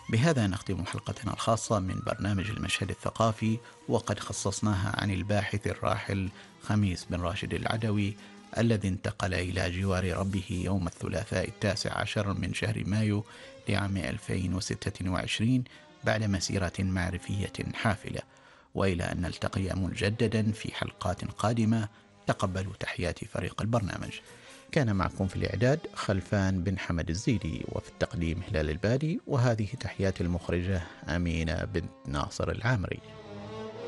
بهذا نختم حلقتنا الخاصة من برنامج المشهد الثقافي، وقد خصصناها عن الباحث الراحل خميس بن راشد العدوي الذي انتقل إلى جوار ربه يوم الثلاثاء 19 من شهر مايو لعام 2026 بعد مسيرة معرفية حافلة. وإلى أن نلتقي مجددا في حلقات قادمة، تقبلوا تحيات فريق البرنامج. كان معكم في الإعداد خلفان بن حمد الزيدي، وفي التقديم هلال البادي، وهذه تحيات المخرجة أمينة بنت ناصر العامري.